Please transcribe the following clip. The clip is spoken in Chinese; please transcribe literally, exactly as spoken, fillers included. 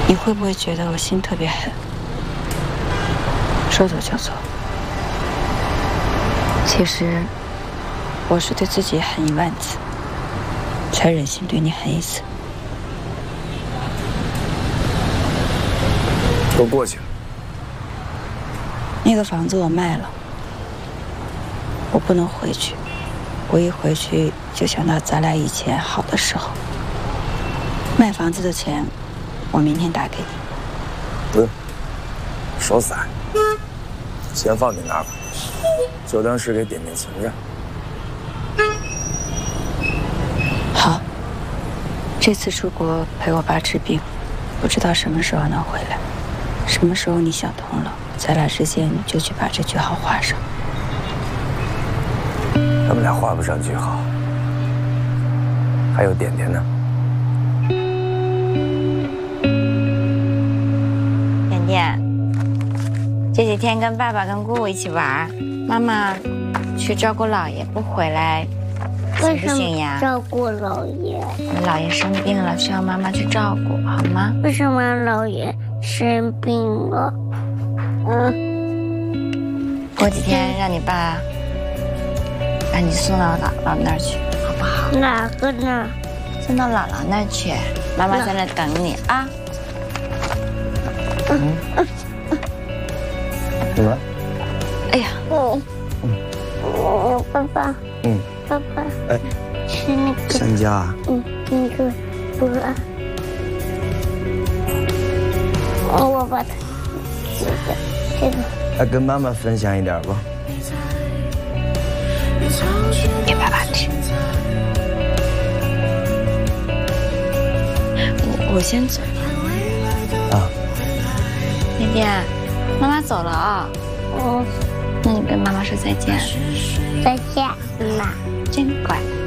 你会不会觉得我心特别狠，说走就走？其实我是对自己狠一万次，才忍心对你狠一次。 都过去了。 那个房子我卖了，我不能回去。我一回去就想到咱俩以前好的时候。卖房子的钱，我明天打给你。 不用，手散，先放你那儿吧，就当是给点点存着。 好，这次出国陪我爸治病，不知道什么时候能回来。什么时候你想通了，咱俩之间就去把这句号画上。 他们俩画不上句号，还有点点呢。 点点，这几天跟爸爸跟姑姑一起玩，妈妈去照顾姥爷不回来，行不行呀？ 照顾姥爷？ 姥爷生病了，需要妈妈去照顾，好吗？ 为什么姥爷生病了？嗯， 过几天让你爸把你送到姥姥那儿去，好不好？ 哪个呢？ 送到姥姥那儿去，妈妈在那等你啊。 嗯。怎么了？ 哎呀。 嗯。嗯，爸爸。 嗯。 爸爸。 哎。 吃那个。 香蕉啊。 嗯，那个不是。我把它这个这个。 来跟妈妈分享一点吧。 给爸爸吃。我我先走。 啊。 点点，妈妈走了啊。 嗯。 那你跟妈妈说再见。 再见，妈妈。 真乖。